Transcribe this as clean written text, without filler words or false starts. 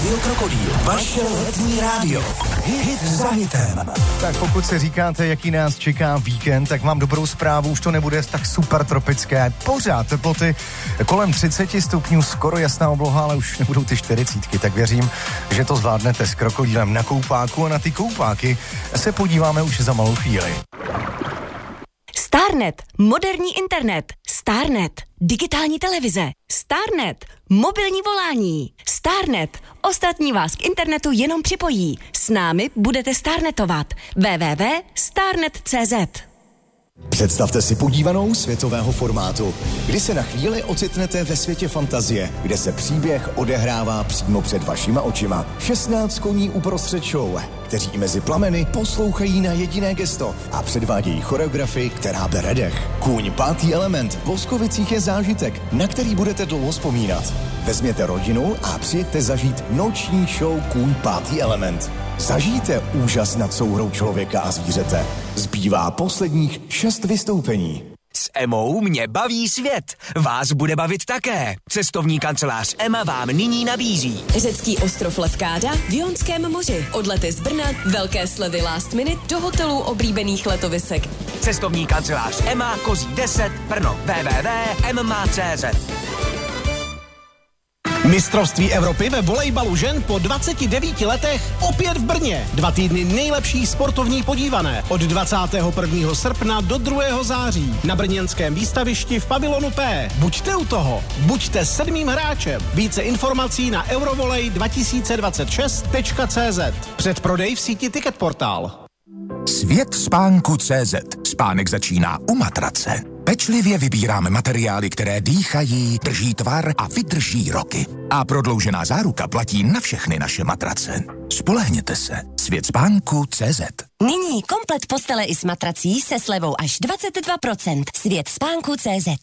Rádio Krokodýl, vaše letní rádio. Hit za hitem. Tak pokud si říkáte, jaký nás čeká víkend, tak mám dobrou zprávu, už to nebude tak super tropické. Pořád teploty kolem 30 stupňů, skoro jasná obloha, ale už nebudou ty 40, tak věřím, že to zvládnete s Krokodýlem na koupáku a na ty koupáky se podíváme už za malou chvíli. Starnet, moderní internet. Starnet, digitální televize. Starnet, mobilní volání. Starnet, ostatní vás k internetu jenom připojí. S námi budete starnetovat. www.starnet.cz. Představte si podívanou světového formátu, kdy se na chvíli ocitnete ve světě fantazie, kde se příběh odehrává přímo před vašima očima. 16 koní uprostřed show, kteří mezi plameny poslouchají na jediné gesto a předvádějí choreografii, která bere dech. Kůň pátý element v Boskovicích je zážitek, na který budete dlouho vzpomínat. Vezměte rodinu a přijďte zažít noční show Kůň pátý element. Zažijte úžas nad souhrou člověka a zvířete. Zbývá posledních 6 vystoupení. S Emou mě baví svět. Vás bude bavit také. Cestovní kancelář Ema vám nyní nabízí Řecký ostrov Levkáda v Jonském moři. Odlety z Brna, velké slevy last minute do hotelů oblíbených letovisek. cestovní kancelář Ema, Kozí 10, Brno, www.emma.cz. Mistrovství Evropy ve volejbalu žen po 29 letech opět v Brně. 2 týdny nejlepší sportovní podívané od 21. srpna do 2. září na brněnském výstavišti v pavilonu P. Buďte u toho, buďte 7. hráčem. Více informací na eurovolej2026.cz. Předprodej v síti Ticketportál. Svět spánku.cz. Spánek začíná u matrace. Pečlivě vybíráme materiály, které dýchají, drží tvar a vydrží roky. A prodloužená záruka platí na všechny naše matrace. Spolehněte se. Svět spánku.cz. Nyní komplet postele i s matrací se slevou až 22%. Svět spánku.cz.